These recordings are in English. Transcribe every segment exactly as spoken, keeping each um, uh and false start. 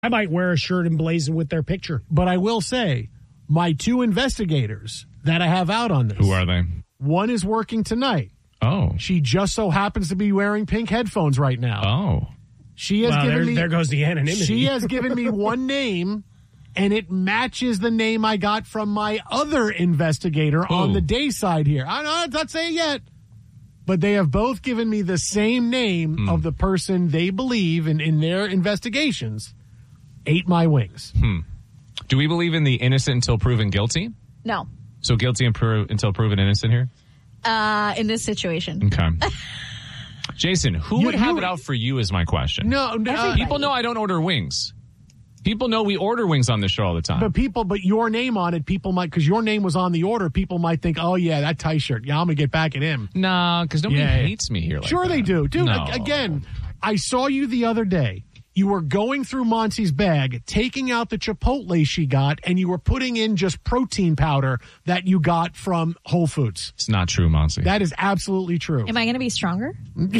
I might wear a shirt emblazoned with their picture. But I will say, my two investigators that I have out on this. Who are they? One is working tonight. Oh. She just so happens to be wearing pink headphones right now. Oh. She has well, given there, me. There goes the anonymity. She has given me one name, and it matches the name I got from my other investigator Ooh. on the day side here. I don't, I'm not saying yet. But they have both given me the same name Hmm. of the person they believe in, in their investigations ate my wings. Hmm. Do we believe in the innocent until proven guilty? No. So guilty and pro- until proven innocent here? Uh, in this situation. Okay. Jason, who You- would have you- it out for you is my question. No, no, uh, People know I don't order wings. People know we order wings on the show all the time. but people, but your name on it, people might, because your name was on the order, people might think, oh, yeah, that tie shirt. Yeah, I'm going to get back at him. Nah, because nobody Yeah. hates me here like Sure that. they do. Dude, No. a- again, I saw you the other day. You were going through Monty's bag, taking out the Chipotle she got, and you were putting in just protein powder that you got from Whole Foods. It's not true, Monty. That is absolutely true. Am I going to be stronger?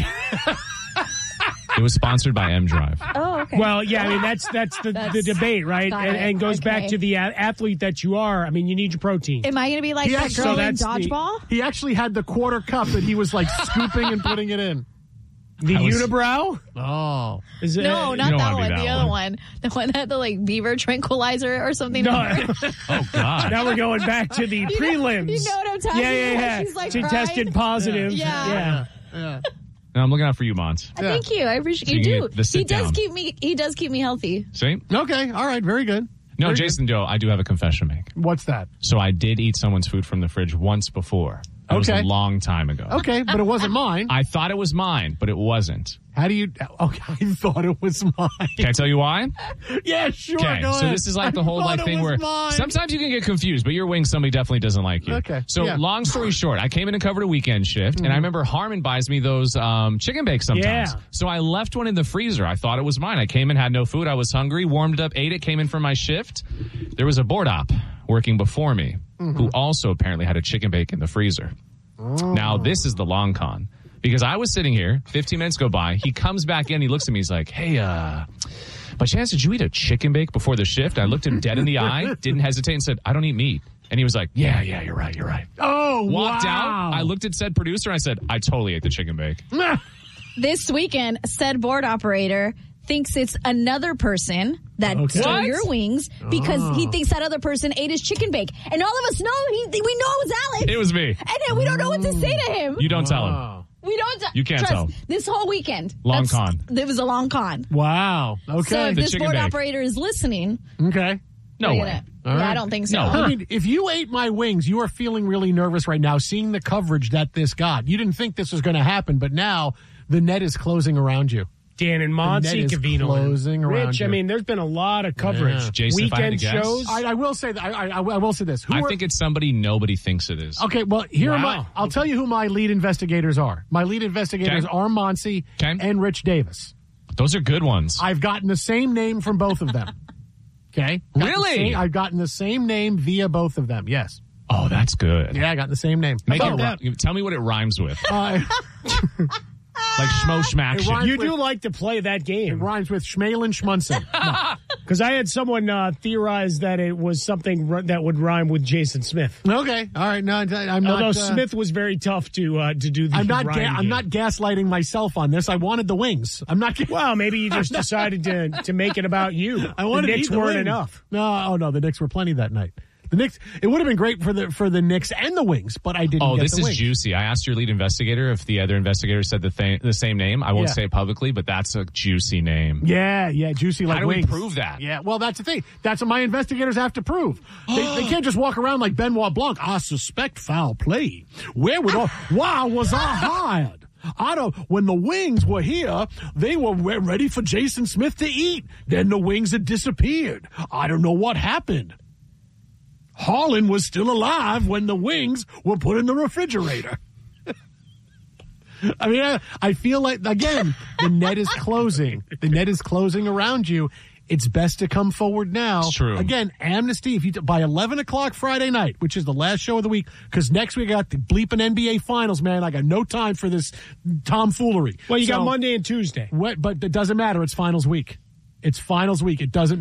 It was sponsored by M Drive. Oh, okay. Well, yeah, I mean, that's that's the, That's- the debate, right? got And, it. and goes back Okay. to the a- athlete that you are. I mean, you need your protein. Am I going to be like Yeah, that so girl in that's the- dodgeball? He actually had the quarter cup that he was like scooping and putting it in. The I was- unibrow? Oh. Is it, No, you not don't that wanna one. do The that other one. one. The one that had the like beaver tranquilizer or something. No. on her. Oh, God. Now we're going back to the know- prelims. you know what I'm talking yeah, yeah, about? yeah. She's, like, she crying. tested positive. Yeah. yeah. Yeah. No, I'm looking out for you, Mons. Uh, Thank you. I appreciate So you you. can Do. get the sit He does down. keep me. He does keep me healthy. See? Okay. All right. Very good. No, Very Jason Joe, I do have a confession to make. good. What's that? So I did eat someone's food from the fridge once before. That was Okay. a long time ago. Okay, but it wasn't mine. I thought it was mine, but it wasn't. How do you? Okay, I thought it was mine. Can I tell you why? Yeah, sure. Okay, Go so ahead. this is like the I whole thought like it thing was where mine. sometimes you can get confused, but your wing somebody definitely doesn't like you. Okay, So yeah. long story short, I came in and covered a weekend shift, and I remember Harmon buys me those um, chicken bakes sometimes. Yeah. So I left one in the freezer. I thought it was mine. I came in, had no food. I was hungry, warmed up, ate it, came in for my shift. There was a board op working before me who also apparently had a chicken bake in the freezer. Now, this is the long con. Because I was sitting here, fifteen minutes go by, he comes back in, he looks at me, he's like, hey, uh, by chance, did you eat a chicken bake before the shift? I looked him dead in the eye, didn't hesitate, and said, I don't eat meat. And he was like, yeah, yeah, you're right, you're right. Oh, Walked wow. out, I looked at said producer, and I said, I totally ate the chicken bake. This weekend, said board operator thinks it's another person that Okay. stole What? your wings because he thinks that other person ate his chicken bake, and all of us know he. We know it was Alex, It was me. and then we don't know what to say to him. You don't tell him. Wow. we don't. You can't trust, tell. This whole weekend, Long that's- con. It was a long con. Wow. Okay. So if The this chicken board bake. operator is listening, okay. No we're way. gonna- All yeah, right. I don't think so. No. I mean, if you ate my wings, you are feeling really nervous right now, seeing the coverage that this got. You didn't think this was going to happen, but now the net is closing around you. Dan and Monty The net is Cavino. closing around Rich, you. I mean, there's been a lot of coverage. Yeah. Jason, if I had Weekend to guess- shows. I, I will say that. I, I, I will say this. Who I are, think it's somebody nobody thinks it is. Okay, well, here are my. Wow. I'll tell you who my lead investigators are. My lead investigators Okay. are Monsi Okay. and Rich Davis. Those are good ones. I've gotten the same name from both of them. Okay, Got the Really? same- I've gotten the same name via both of them. Yes. Oh, that's good. Yeah, I got the same name. Make So, it ri- tell me what it rhymes with. uh, Like schmo schmack It rhymes You do with- like to play that it game. rhymes with Schmalin Schmunson. Because I had someone uh, theorize that it was something r- that would rhyme with Jason Smith. Okay, all right. No, I'm not. Although uh, Smith was very tough to uh, to do the I'm not. rhyme Ga- I'm game. not gaslighting myself on this. I wanted the wings. I'm not. Ga- Well, maybe you just decided to to make it about you. I wanted the to Knicks eat the weren't wings. enough. No, oh no, the Knicks were plenty that night. The Knicks. It would have been great for the for the Knicks and the wings, but I didn't. Oh, get this the is wings. juicy. I asked your lead investigator if the other investigator said the, th- the same name. I won't Yeah. say it publicly, but that's a juicy name. Yeah, yeah, juicy like How do wings. we prove that? Yeah, well, that's the thing. That's what my investigators have to prove. They, they can't just walk around like Benoit Blanc. I suspect foul play. Where would? I, why was I hired? I don't. When the wings were here, they were re- ready for Jason Smith to eat. Then the wings had disappeared. I don't know what happened. Harlan was still alive when the wings were put in the refrigerator. I mean, I, I feel like, again, the net is closing. The net is closing around you. It's best to come forward now. It's true. Again, amnesty, if you by eleven o'clock Friday night, which is the last show of the week, because next week I got the bleeping N B A Finals, man. I got no time for this tomfoolery. Well, you So, got Monday and Tuesday. What, but it doesn't matter. It's Finals week. It's finals week. It doesn't